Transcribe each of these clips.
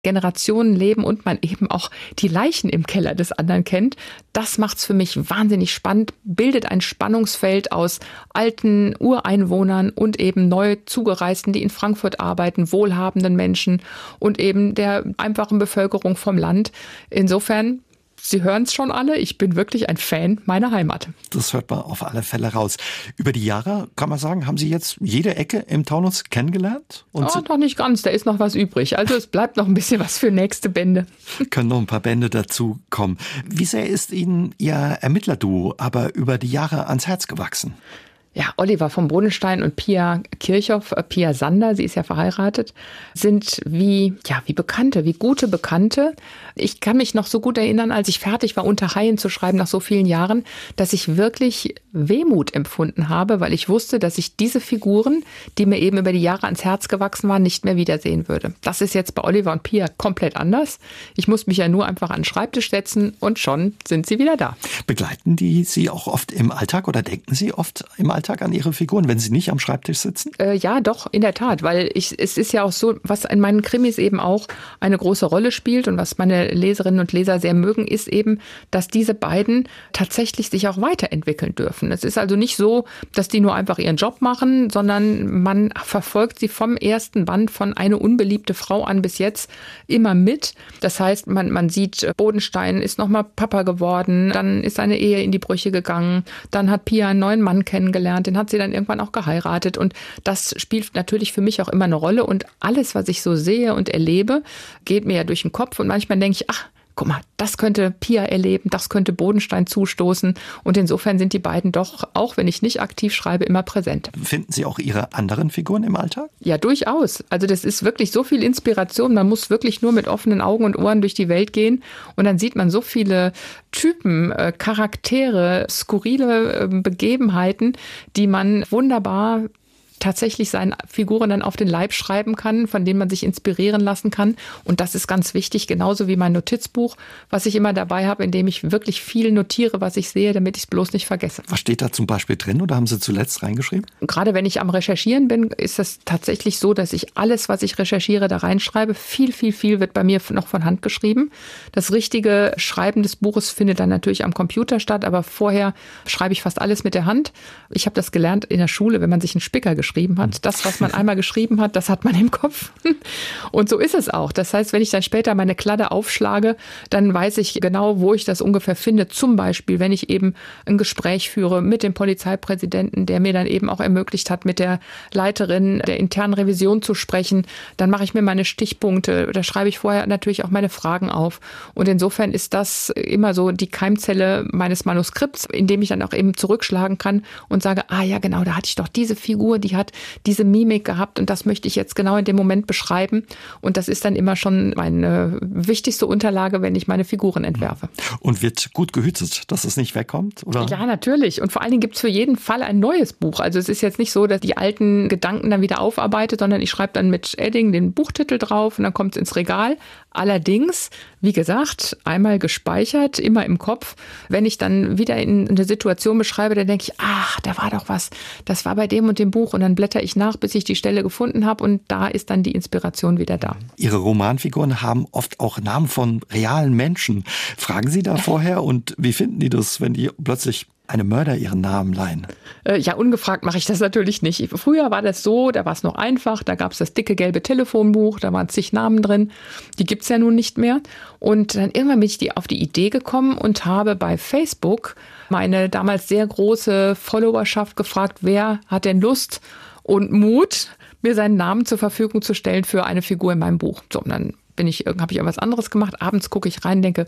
Generationen leben und man eben auch die Leichen im Keller des anderen kennt. Das macht's für mich wahnsinnig spannend, bildet ein Spannungsfeld aus alten Ureinwohnern und eben neu Zugereisten, die in Frankfurt arbeiten, wohlhabenden Menschen und eben der einfachen Bevölkerung vom Land. Insofern, Sie hören es schon alle, ich bin wirklich ein Fan meiner Heimat. Das hört man auf alle Fälle raus. Über die Jahre, kann man sagen, haben Sie jetzt jede Ecke im Taunus kennengelernt? Noch nicht ganz, da ist noch was übrig. Also es bleibt noch ein bisschen was für nächste Bände. Können noch ein paar Bände dazu kommen. Wie sehr ist Ihnen Ihr Ermittlerduo aber über die Jahre ans Herz gewachsen? Ja, Oliver von Bodenstein und Pia Kirchhoff, Pia Sander, sie ist ja verheiratet, sind wie Bekannte, wie gute Bekannte. Ich kann mich noch so gut erinnern, als ich fertig war, Unter Haien zu schreiben, nach so vielen Jahren, dass ich wirklich Wehmut empfunden habe, weil ich wusste, dass ich diese Figuren, die mir eben über die Jahre ans Herz gewachsen waren, nicht mehr wiedersehen würde. Das ist jetzt bei Oliver und Pia komplett anders. Ich muss mich ja nur einfach an den Schreibtisch setzen und schon sind sie wieder da. Begleiten die Sie auch oft im Alltag oder denken Sie oft im Alltag an Ihre Figuren, wenn Sie nicht am Schreibtisch sitzen? Ja, doch, in der Tat, weil es ist ja auch so, was in meinen Krimis eben auch eine große Rolle spielt und was meine Leserinnen und Leser sehr mögen, ist eben, dass diese beiden tatsächlich sich auch weiterentwickeln dürfen. Es ist also nicht so, dass die nur einfach ihren Job machen, sondern man verfolgt sie vom ersten Band von Eine unbeliebte Frau an bis jetzt immer mit. Das heißt, man sieht, Bodenstein ist nochmal Papa geworden, dann ist seine Ehe in die Brüche gegangen, dann hat Pia einen neuen Mann kennengelernt, den hat sie dann irgendwann auch geheiratet und das spielt natürlich für mich auch immer eine Rolle und alles, was ich so sehe und erlebe, geht mir ja durch den Kopf und manchmal denke ich, ach, guck mal, das könnte Pia erleben, das könnte Bodenstein zustoßen und insofern sind die beiden doch, auch wenn ich nicht aktiv schreibe, immer präsent. Finden Sie auch Ihre anderen Figuren im Alltag? Ja, durchaus. Also das ist wirklich so viel Inspiration, man muss wirklich nur mit offenen Augen und Ohren durch die Welt gehen und dann sieht man so viele Typen, Charaktere, skurrile Begebenheiten, die man wunderbar tatsächlich seinen Figuren dann auf den Leib schreiben kann, von denen man sich inspirieren lassen kann. Und das ist ganz wichtig, genauso wie mein Notizbuch, was ich immer dabei habe, in dem ich wirklich viel notiere, was ich sehe, damit ich es bloß nicht vergesse. Was steht da zum Beispiel drin oder haben Sie zuletzt reingeschrieben? Gerade wenn ich am Recherchieren bin, ist es tatsächlich so, dass ich alles, was ich recherchiere, da reinschreibe. Viel wird bei mir noch von Hand geschrieben. Das richtige Schreiben des Buches findet dann natürlich am Computer statt, aber vorher schreibe ich fast alles mit der Hand. Ich habe das gelernt in der Schule, wenn man sich einen Spicker geschrieben hat. Das, was man einmal geschrieben hat, das hat man im Kopf. Und so ist es auch. Das heißt, wenn ich dann später meine Kladde aufschlage, dann weiß ich genau, wo ich das ungefähr finde. Zum Beispiel, wenn ich eben ein Gespräch führe mit dem Polizeipräsidenten, der mir dann eben auch ermöglicht hat, mit der Leiterin der internen Revision zu sprechen, dann mache ich mir meine Stichpunkte. Da schreibe ich vorher natürlich auch meine Fragen auf. Und insofern ist das immer so die Keimzelle meines Manuskripts, in dem ich dann auch eben zurückschlagen kann und sage, ja genau, da hatte ich doch diese Figur, die hat diese Mimik gehabt und das möchte ich jetzt genau in dem Moment beschreiben. Und das ist dann immer schon meine wichtigste Unterlage, wenn ich meine Figuren entwerfe. Und wird gut gehütet, dass es nicht wegkommt? Oder? Ja, natürlich. Und vor allen Dingen gibt es für jeden Fall ein neues Buch. Also es ist jetzt nicht so, dass die alten Gedanken dann wieder aufarbeitet, sondern ich schreibe dann mit Edding den Buchtitel drauf und dann kommt es ins Regal. Allerdings, wie gesagt, einmal gespeichert, immer im Kopf. Wenn ich dann wieder in eine Situation beschreibe, dann denke ich, da war doch was, das war bei dem und dem Buch und dann blätter ich nach, bis ich die Stelle gefunden habe und da ist dann die Inspiration wieder da. Ihre Romanfiguren haben oft auch Namen von realen Menschen. Fragen Sie da vorher und wie finden die das, wenn die plötzlich einem Mörder ihren Namen leihen? Ja, ungefragt mache ich das natürlich nicht. Früher war das so, da war es noch einfach, da gab es das dicke gelbe Telefonbuch, da waren zig Namen drin, die gibt's ja nun nicht mehr. Und dann irgendwann bin ich auf die Idee gekommen und habe bei Facebook meine damals sehr große Followerschaft gefragt, wer hat denn Lust und Mut, mir seinen Namen zur Verfügung zu stellen für eine Figur in meinem Buch. So, und dann habe ich irgendwas anderes gemacht, abends gucke ich rein und denke,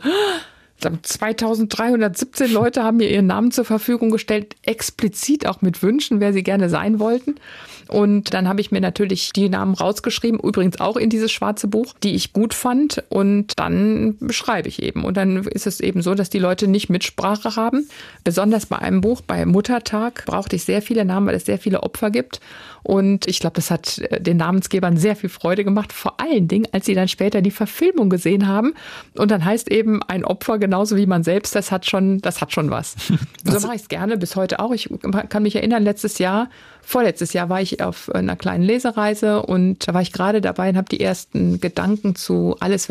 2317 Leute haben mir ihren Namen zur Verfügung gestellt, explizit auch mit Wünschen, wer sie gerne sein wollten. Und dann habe ich mir natürlich die Namen rausgeschrieben, übrigens auch in dieses schwarze Buch, die ich gut fand. Und dann beschreibe ich eben. Und dann ist es eben so, dass die Leute nicht Mitsprache haben. Besonders bei einem Buch, bei Muttertag, brauchte ich sehr viele Namen, weil es sehr viele Opfer gibt. Und ich glaube, das hat den Namensgebern sehr viel Freude gemacht. Vor allen Dingen, als sie dann später die Verfilmung gesehen haben. Und dann heißt eben ein Opfer genau genauso wie man selbst, das hat schon was. So mache ich es gerne bis heute auch. Ich kann mich erinnern, vorletztes Jahr war ich auf einer kleinen Lesereise und da war ich gerade dabei und habe die ersten Gedanken zu Alles,